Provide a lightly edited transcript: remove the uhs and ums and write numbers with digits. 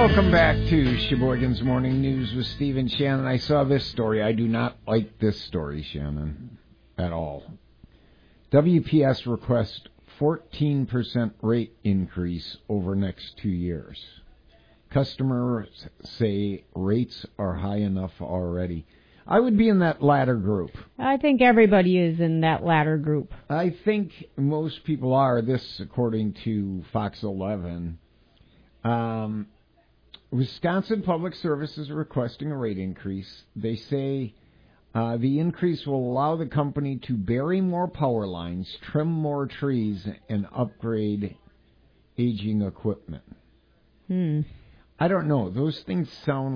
Welcome back to Sheboygan's Morning News with Steve and Shannon. I saw this story. I do not like this story, Shannon, at all. WPS requests 14% rate increase over next 2 years. Customers say rates are high enough already. I would be in that latter group. I think everybody is in that latter group. I think most people are. This, according to Fox 11. Wisconsin Public Service is requesting a rate increase. They say the increase will allow the company to bury more power lines, trim more trees, and upgrade aging equipment. I don't know. Those things sound